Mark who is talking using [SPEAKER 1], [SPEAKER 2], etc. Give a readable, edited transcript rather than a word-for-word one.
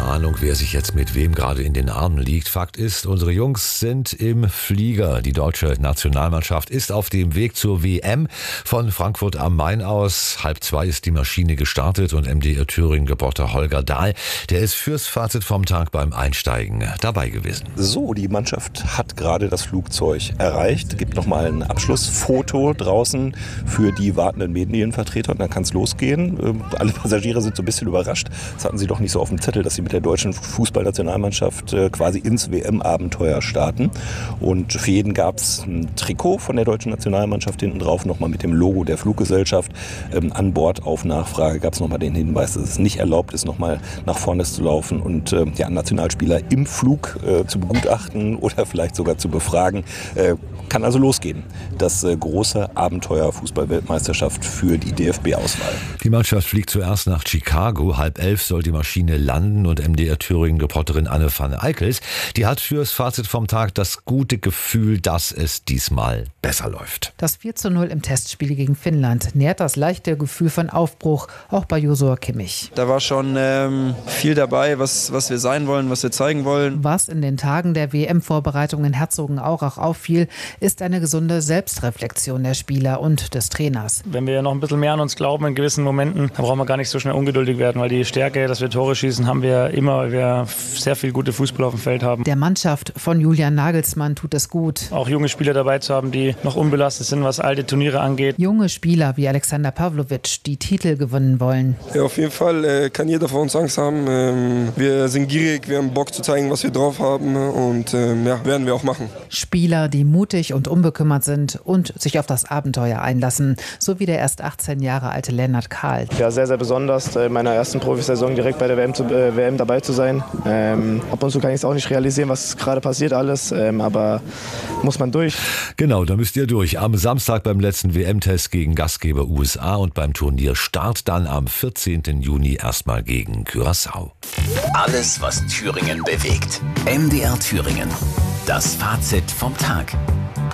[SPEAKER 1] Ahnung, wer sich jetzt mit wem gerade in den Armen liegt. Fakt ist, unsere Jungs sind im Flieger. Die deutsche Nationalmannschaft ist auf dem Weg zur WM. Von Frankfurt am Main aus. 1:30 ist die Maschine gestartet und MDR Thüringen-Reporter Holger Dahl, der ist fürs Fazit vom Tag beim Einsteigen dabei gewesen.
[SPEAKER 2] So, die Mannschaft hat gerade das Flugzeug erreicht. Gibt nochmal ein Abschlussfoto draußen für die wartenden Medienvertreter und dann kann es losgehen. Alle Passagiere sind so ein bisschen überrascht. Das hatten sie doch nicht so auf dem Zettel, dass sie mit der deutschen Fußballnationalmannschaft quasi ins WM-Abenteuer starten. Und für jeden gab es ein Trikot von der deutschen Nationalmannschaft hinten drauf, nochmal mit dem Logo der Fluggesellschaft. An Bord auf Nachfrage gab es nochmal den Hinweis, dass es nicht erlaubt ist, nochmal nach vorne zu laufen und Nationalspieler im Flug zu begutachten oder vielleicht sogar zu befragen. Kann also losgehen. Das große Abenteuer Fußball-Weltmeisterschaft für die DFB-Auswahl.
[SPEAKER 1] Die Mannschaft fliegt zuerst nach Chicago. 10:30 soll die Maschine landen und MDR Thüringen-Reporterin Anne van Eickels, die hat fürs Fazit vom Tag das gute Gefühl, dass es diesmal besser läuft.
[SPEAKER 3] Das 4:0 im Testspiel gegen Finnland nährt das leichte Gefühl von Aufbruch, auch bei Josua Kimmich.
[SPEAKER 4] Da war schon viel dabei, was wir sein wollen, was wir zeigen wollen.
[SPEAKER 3] Was in den Tagen der WM-Vorbereitung in Herzogenaurach auffiel, ist eine gesunde Selbstreflexion der Spieler und des Trainers.
[SPEAKER 5] Wenn wir noch ein bisschen mehr an uns glauben in gewissen Momenten, dann brauchen wir gar nicht so schnell ungeduldig werden, weil die Stärke, dass wir Tore schießen, haben wir immer, weil wir sehr viel gute Fußball auf dem Feld haben.
[SPEAKER 3] Der Mannschaft von Julian Nagelsmann tut es gut.
[SPEAKER 5] Auch junge Spieler dabei zu haben, die noch unbelastet sind, was alte Turniere angeht.
[SPEAKER 3] Junge Spieler wie Alexander Pavlovic, die Titel gewinnen wollen.
[SPEAKER 6] Ja, auf jeden Fall kann jeder von uns Angst haben. Wir sind gierig, wir haben Bock zu zeigen, was wir drauf haben und werden wir auch machen.
[SPEAKER 3] Spieler, die mutig und unbekümmert sind und sich auf das Abenteuer einlassen, so wie der erst 18 Jahre alte Lennart Kahl.
[SPEAKER 7] Ja, sehr, sehr besonders, in meiner ersten Profisaison direkt bei der WM dabei zu sein. Ab und zu kann ich es auch nicht realisieren, was gerade passiert alles, aber muss man durch.
[SPEAKER 1] Genau, da müsst ihr durch. Am Samstag beim letzten WM-Test gegen Gastgeber USA und beim Turnierstart dann am 14. Juni erstmal gegen Curaçao.
[SPEAKER 8] Alles, was Thüringen bewegt. MDR Thüringen. Das Fazit vom Tag.